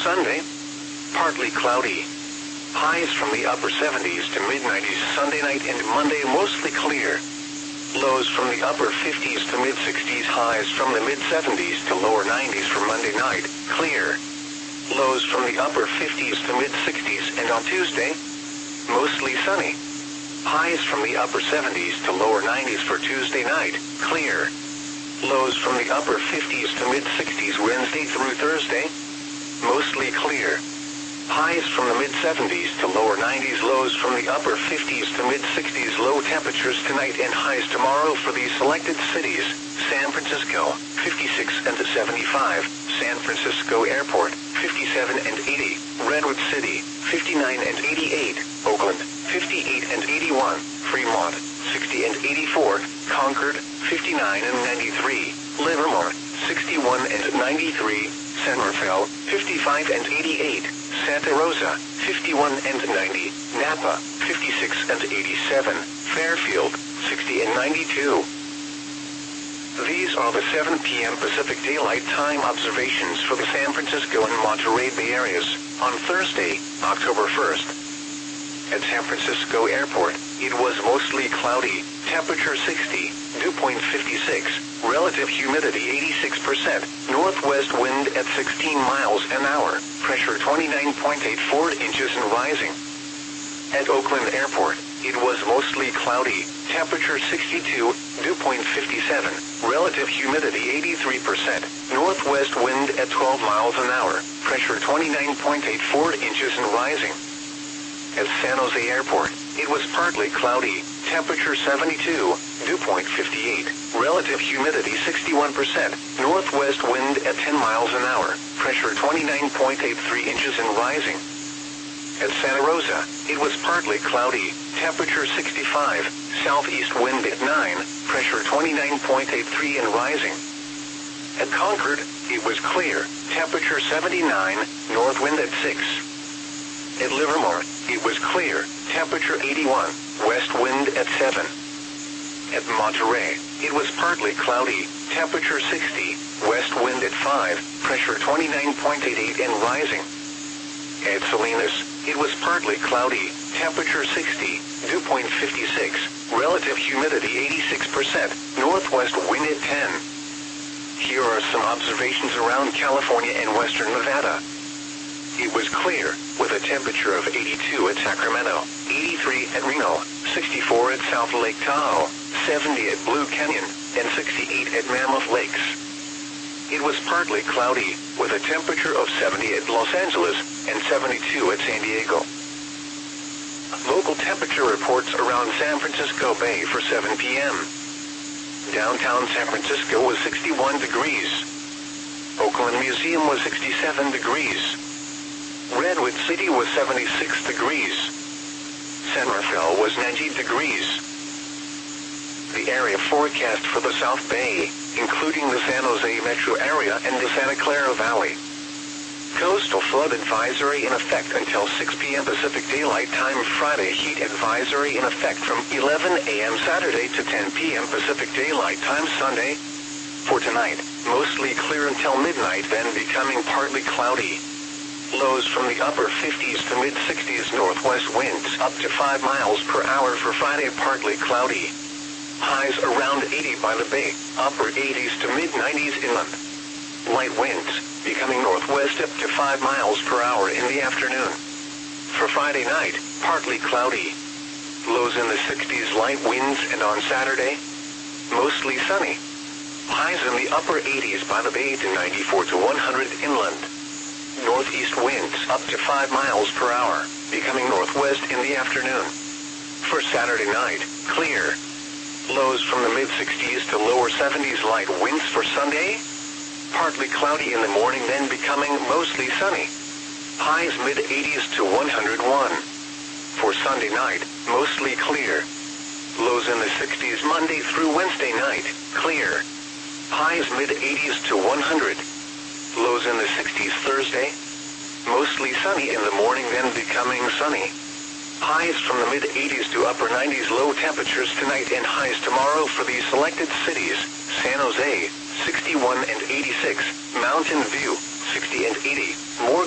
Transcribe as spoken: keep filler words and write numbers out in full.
Sunday, partly cloudy. Highs from the upper seventies to mid nineties Sunday night and Monday mostly clear. Lows from the upper fifties to mid sixties, highs from the mid seventies to lower nineties for Monday night, clear. Lows from the upper fifties to mid sixties, and on Tuesday, mostly sunny. Highs from the upper seventies to lower nineties for Tuesday night, clear. Lows from the upper fifties to mid sixties Wednesday through Thursday, mostly clear. Highs from the mid seventies to lower nineties, lows from the upper fifties to mid sixties, low temperatures tonight and highs tomorrow for these selected cities: San Francisco, fifty-six and seventy-five, San Francisco Airport, fifty-seven and eighty, Redwood City, fifty-nine and eighty-eight, Oakland, fifty-eight and eighty-one, Fremont, sixty and eighty-four, Concord, fifty-nine and ninety-three, Livermore, sixty-one and ninety-three, San Rafael, fifty-five and eighty-eight, Santa Rosa, fifty-one and ninety, Napa, fifty-six and eighty-seven, Fairfield, sixty and ninety-two. These are the seven p m Pacific Daylight Time observations for the San Francisco and Monterey Bay areas on Thursday, October first. At San Francisco Airport, it was mostly cloudy, temperature sixty, dew point fifty-six, relative humidity eighty-six percent, northwest wind at sixteen miles an hour, pressure twenty-nine point eight four inches and rising. At Oakland Airport, it was mostly cloudy, temperature sixty-two, dew point fifty-seven, relative humidity eighty-three percent, northwest wind at twelve miles an hour, pressure twenty-nine point eight four inches and rising. At San Jose Airport, it was partly cloudy, temperature seventy-two, dew point fifty-eight, relative humidity sixty-one percent, northwest wind at ten miles an hour, pressure twenty-nine point eight three inches and rising. At Santa Rosa, it was partly cloudy, temperature sixty-five, southeast wind at nine, pressure twenty-nine point eight three and rising. At Concord, it was clear, temperature seventy-nine, north wind at six. At Livermore, it was clear, temperature eighty-one, west wind at seven. At Monterey, it was partly cloudy, temperature sixty, west wind at five, pressure twenty-nine point eight eight and rising. At Salinas, it was partly cloudy, temperature sixty, dew point fifty-six, relative humidity eighty-six percent, northwest wind at ten. Here are some observations around California and western Nevada. It was clear, with a temperature of eighty-two at Sacramento, eighty-three at Reno, sixty-four at South Lake Tahoe, seventy at Blue Canyon, and sixty-eight at Mammoth Lakes. It was partly cloudy, with a temperature of seventy at Los Angeles, and seventy-two at San Diego. Local temperature reports around San Francisco Bay for seven p m Downtown San Francisco was sixty-one degrees. Oakland Museum was sixty-seven degrees. Redwood City was seventy-six degrees. San Rafael was ninety degrees. The area forecast for the South Bay, including the San Jose metro area and the Santa Clara Valley. Coastal flood advisory in effect until six p m Pacific Daylight Time Friday. Heat advisory in effect from eleven a m Saturday to ten p m Pacific Daylight Time Sunday. For tonight, mostly clear until midnight, then becoming partly cloudy. Lows from the upper fifties to mid sixties, northwest winds up to five miles per hour for Friday, partly cloudy. Highs around eighty by the bay, upper eighties to mid nineties inland. Light winds, becoming northwest up to five miles per hour in the afternoon. For Friday night, partly cloudy. Lows in the sixties, light winds, and on Saturday, mostly sunny. Highs in the upper eighties by the bay to ninety-four to one hundred inland. Northeast winds up to five miles per hour, becoming northwest in the afternoon. For Saturday night, clear. Lows from the mid sixties to lower seventies, light winds for Sunday. Partly cloudy in the morning, then becoming mostly sunny. Highs mid eighties to one hundred one. For Sunday night, mostly clear. Lows in the sixties Monday through Wednesday night, clear. Highs mid eighties to one hundred. Lows in the sixties Thursday. Mostly sunny in the morning, then becoming sunny. Highs from the mid eighties to upper nineties, low temperatures tonight and highs tomorrow for these selected cities: San Jose, sixty-one and eighty-six, Mountain View, sixty and eighty, Morgan